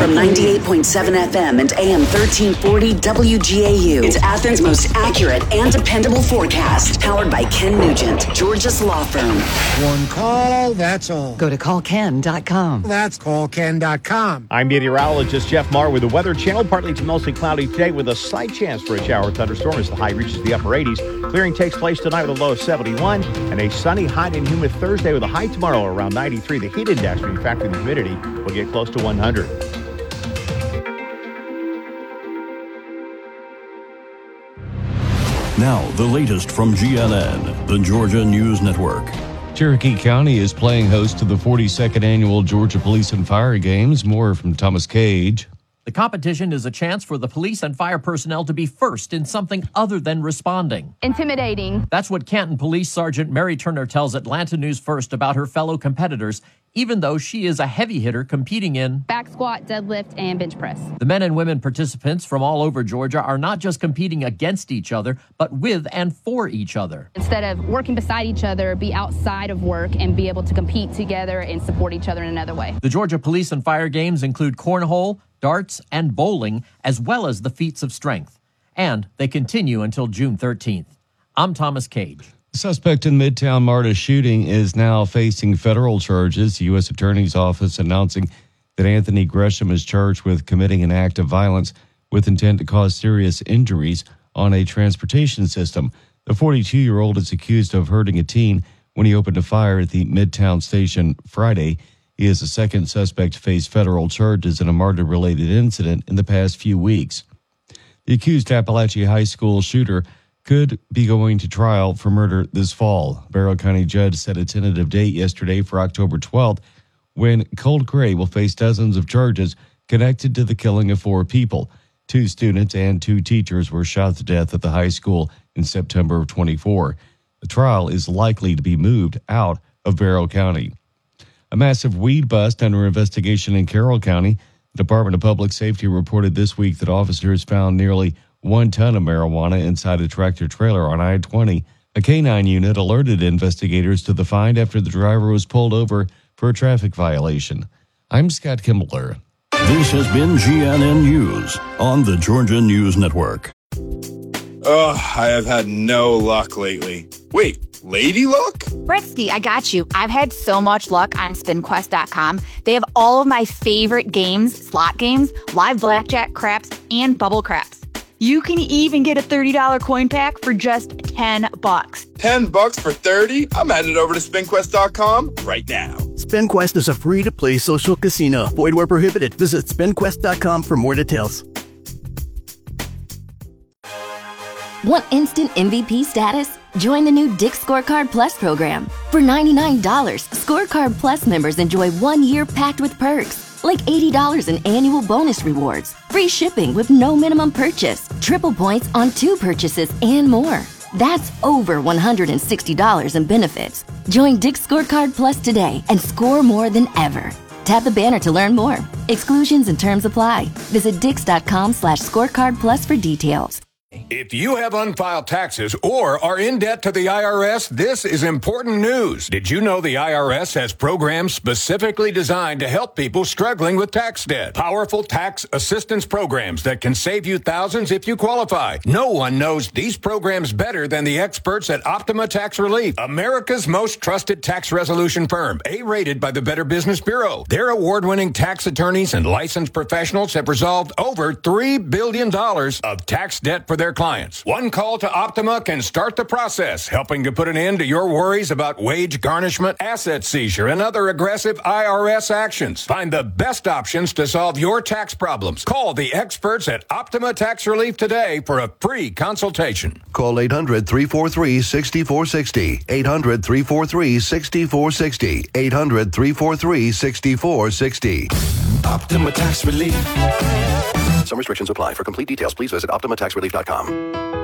From 98.7 FM and AM 1340 WGAU. It's Athens' most accurate and dependable forecast. Powered by Ken Nugent, Georgia's law firm. One call, that's all. Go to callken.com. That's callken.com. I'm meteorologist Jeff Marr with the Weather Channel. Partly to mostly cloudy today with a slight chance for a shower or thunderstorm as the high reaches the upper 80s. Clearing takes place tonight with a low of 71 and a sunny, hot, and humid Thursday with a high tomorrow around 93. The heat index, when you factor in the humidity, will get close to 100. Now, the latest from GNN, the Georgia News Network. Cherokee County is playing host to the 42nd Annual Georgia Police and Fire Games. More from Thomas Cage. The competition is a chance for the police and fire personnel to be first in something other than responding. Intimidating. That's what Canton Police Sergeant Mary Turner tells Atlanta News First about her fellow competitors, even though she is a heavy hitter competing in back squat, deadlift, and bench press. The men and women participants from all over Georgia are not just competing against each other, but with and for each other. Instead of working beside each other, be outside of work and be able to compete together and support each other in another way. The Georgia Police and Fire Games include cornhole, darts, and bowling, as well as the feats of strength. And they continue until June 13th. I'm Thomas Cage. The suspect in Midtown MARTA shooting is now facing federal charges. The U.S. Attorney's Office announcing that Anthony Gresham is charged with committing an act of violence with intent to cause serious injuries on a transportation system. The 42-year-old is accused of hurting a teen when he opened a fire at the Midtown station Friday. He is the second suspect to face federal charges in a MARTA-related incident in the past few weeks. The accused Appalachia High School shooter could be going to trial for murder this fall. Barrow County judge set a tentative date yesterday for October 12th, when Colt Gray will face dozens of charges connected to the killing of 4 people. 2 students and 2 teachers were shot to death at the high school in September of 24. The trial is likely to be moved out of Barrow County. A massive weed bust under investigation in Carroll County. The Department of Public Safety reported this week that officers found nearly 1 ton of marijuana inside a tractor trailer on I-20. A K-9 unit alerted investigators to the find after the driver was pulled over for a traffic violation. I'm Scott Kimbler. This has been GNN News on the Georgia News Network. I have had no luck lately. Wait, lady luck? Britsky, I got you. I've had so much luck on SpinQuest.com. They have all of my favorite games, slot games, live blackjack, craps, and bubble craps. You can even get a $30 coin pack for just $10. $10 for 30? I'm headed over to SpinQuest.com right now. SpinQuest is a free-to-play social casino. Void where prohibited. Visit SpinQuest.com for more details. Want instant MVP status? Join the new Dick's Scorecard Plus program. For $99, Scorecard Plus members enjoy 1 year packed with perks, like $80 in annual bonus rewards, free shipping with no minimum purchase, triple points on 2 purchases, and more. That's over $160 in benefits. Join Dick's Scorecard Plus today and score more than ever. Tap the banner to learn more. Exclusions and terms apply. Visit Dix.com/scorecard plus for details. If you have unfiled taxes or are in debt to the IRS, this is important news. Did you know the IRS has programs specifically designed to help people struggling with tax debt? Powerful tax assistance programs that can save you thousands if you qualify. No one knows these programs better than the experts at Optima Tax Relief, America's most trusted tax resolution firm, A-rated by the Better Business Bureau. Their award-winning tax attorneys and licensed professionals have resolved over $3 billion of tax debt for their clients. One call to Optima can start the process, helping to put an end to your worries about wage garnishment, asset seizure, and other aggressive IRS actions. Find the best options to solve your tax problems. Call the experts at Optima Tax Relief today for a free consultation. Call 800-343-6460. 800-343-6460. 800-343-6460. Optima Tax Relief. Some restrictions apply. For complete details, please visit OptimaTaxRelief.com.